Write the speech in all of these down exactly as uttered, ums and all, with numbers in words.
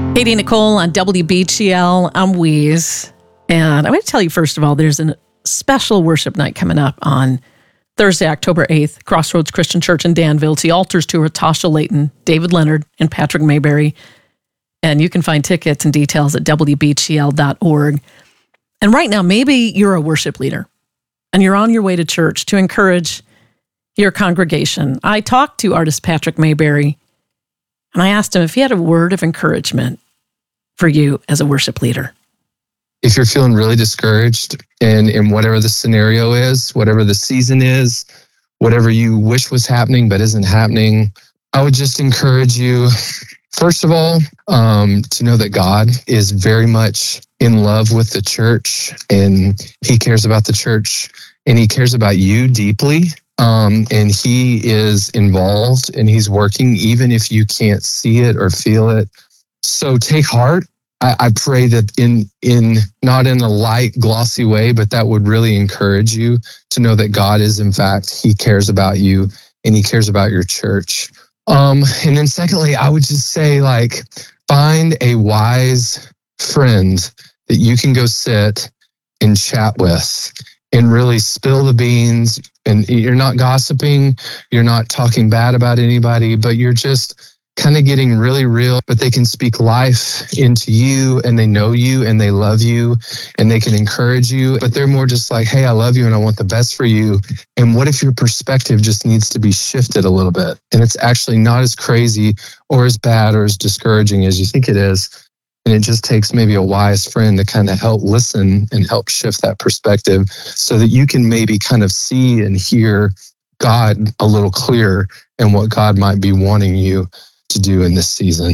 Katie Nicole on W B G L. I'm Wheeze. And I'm going to tell you, first of all, there's a special worship night coming up on Thursday, October eighth, Crossroads Christian Church in Danville. It's the Altars Tour with Tasha Layton, David Leonard, and Patrick Mayberry. And you can find tickets and details at W B G L dot org. And right now, maybe you're a worship leader and you're on your way to church to encourage your congregation. I talked to artist Patrick Mayberry, and I asked him if he had a word of encouragement for you as a worship leader. If you're feeling really discouraged in, in whatever the scenario is, whatever the season is, whatever you wish was happening but isn't happening, I would just encourage you, first of all, um, to know that God is very much in love with the church, and he cares about the church, and he cares about you deeply. Um, and he is involved, and he's working even if you can't see it or feel it. So take heart. I, I pray that in in not in a light, glossy way, but that would really encourage you to know that God is, in fact, he cares about you and he cares about your church. Um, and then secondly, I would just say, like, find a wise friend that you can go sit and chat with and really spill the beans. And you're not gossiping, you're not talking bad about anybody, but you're just kind of getting really real. But they can speak life into you, and they know you, and they love you, and they can encourage you. But they're more just like, hey, I love you, and I want the best for you. And what if your perspective just needs to be shifted a little bit? And it's actually not as crazy or as bad or as discouraging as you think it is. And it just takes maybe a wise friend to kind of help listen and help shift that perspective so that you can maybe kind of see and hear God a little clearer and what God might be wanting you to do in this season.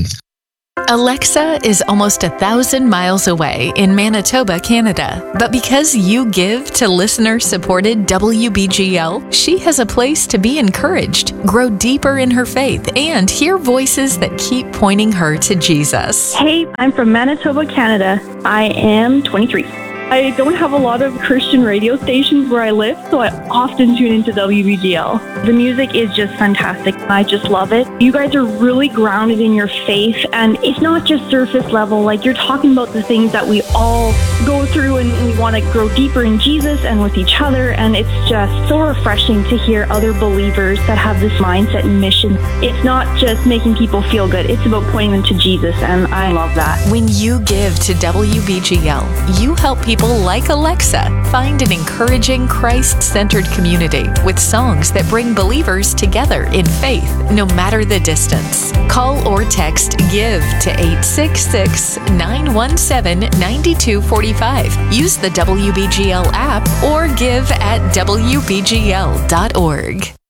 Alexa is almost a thousand miles away in Manitoba, Canada. But because you give to listener-supported W B G L, she has a place to be encouraged, grow deeper in her faith, and hear voices that keep pointing her to Jesus. Hey, I'm from Manitoba, Canada. I am twenty-three. I don't have a lot of Christian radio stations where I live, so I often tune into W B G L. The music is just fantastic. I just love it. You guys are really grounded in your faith, and it's not just surface level. Like, you're talking about the things that we all go through, and we want to grow deeper in Jesus and with each other, and it's just so refreshing to hear other believers that have this mindset and mission. It's not just making people feel good. It's about pointing them to Jesus, and I love that. When you give to W B G L, you help people People like Alexa find an encouraging, Christ-centered community with songs that bring believers together in faith, no matter the distance. Call or text GIVE to eight six six, nine one seven, nine two four five. Use the W B G L app or give at W B G L dot org.